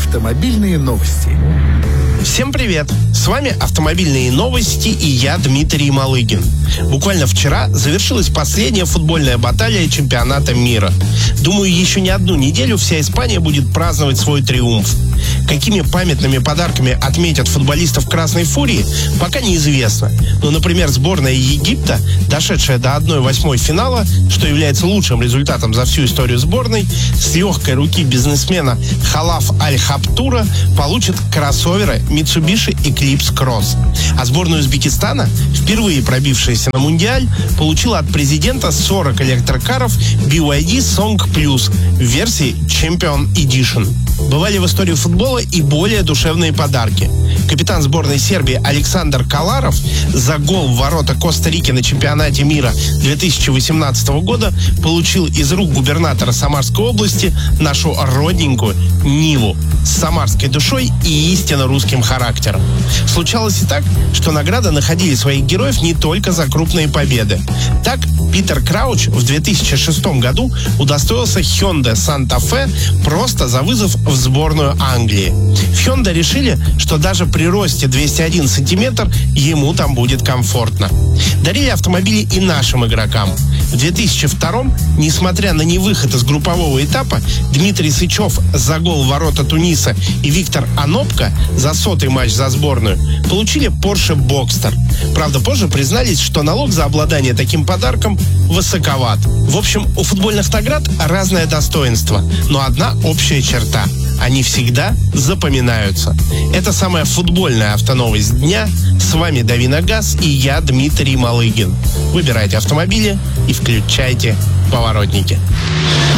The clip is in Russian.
Автомобильные новости. Всем привет! С вами «Автомобильные новости» и я, Дмитрий Малыгин. Буквально вчера завершилась последняя футбольная баталия чемпионата мира. Думаю, еще не одну неделю вся Испания будет праздновать свой триумф. Какими памятными подарками отметят футболистов «Красной Фурии», пока неизвестно. Но, например, сборная Египта, дошедшая до 1/8 финала, что является лучшим результатом за всю историю сборной, с легкой руки бизнесмена Халаф Аль-Хаптура получит кроссоверы Mitsubishi Eclipse Cross. А сборная Узбекистана, впервые пробившаяся на Мундиаль, получила от президента 40 электрокаров BYD Song Plus в версии Champion Edition. Бывали в истории футбола и более душевные подарки. Капитан сборной Сербии Александр Каларов за гол в ворота Коста-Рики на чемпионате мира 2018 года получил из рук губернатора Самарской области нашу родненькую Ниву с самарской душой и истинно русским характером. Случалось и так, что награды находили своих героев не только за крупные победы. Так, Питер Крауч в 2006 году удостоился Hyundai Santa Fe просто за вызов в сборную Англии. В Hyundai решили, что даже при росте 201 сантиметр ему там будет комфортно. Дарили автомобили и нашим игрокам. В 2002-м, несмотря на невыход из группового этапа, Дмитрий Сычев за гол в ворота Туниса и Виктор Анопко за 100-й матч за сборную получили Porsche Boxster. Правда, позже признались, что налог за обладание таким подарком высоковат. В общем, у футбольных наград разное достоинство, но одна общая черта – они всегда запоминаются. Это самая футбольная автоновость дня. С вами Дави на газ и я, Дмитрий Малыгин. Выбирайте автомобили и включайте поворотники.